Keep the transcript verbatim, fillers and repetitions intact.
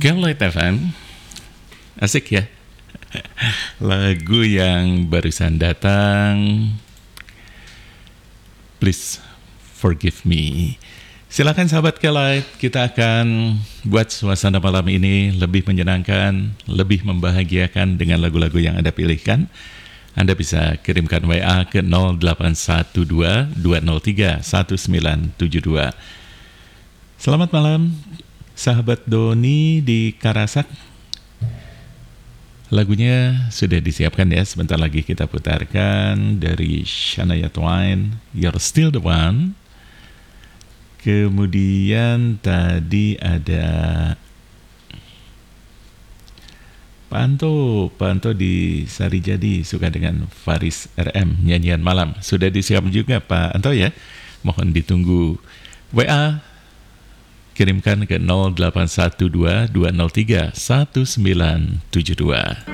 Kelet F M, asik ya. Lagu yang barusan datang, Please Forgive Me. Silakan sahabat Kelet, kita akan buat suasana malam ini lebih menyenangkan, lebih membahagiakan dengan lagu-lagu yang Anda pilihkan. Anda bisa kirimkan W A ke nol delapan satu dua dua nol tiga satu sembilan tujuh dua. Selamat malam, sahabat Doni di Karasak. Lagunya sudah disiapkan ya, sebentar lagi kita putarkan dari Shania Twain, You're Still the One. Kemudian tadi ada Panto, Panto di Sarijadi suka dengan Faris R M, nyanyian malam. Sudah disiap juga Pak Anto ya. Mohon ditunggu. W A kirimkan ke nol delapan satu dua dua nol tiga satu sembilan tujuh dua.